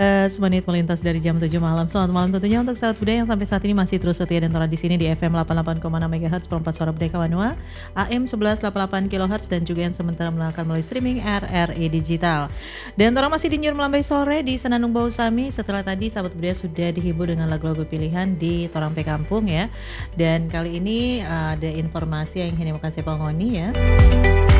Semenit melintas dari jam 7 malam. Selamat malam tentunya untuk sahabat budaya yang sampai saat ini masih terus setia dan toleran di sini di FM 88,6 MHz Perempat Suara Budaya Kawanua, AM 1188 kHz dan juga yang sementara mendengarkan melalui streaming RRI Digital. Dan orang masih di Nyur Melambai Sore di Senandung Bau Sami. Setelah tadi sahabat budaya sudah dihibur dengan lagu-lagu pilihan di Torang Pe Kampung ya. Dan kali ini ada informasi yang ingin saya pangoni ya.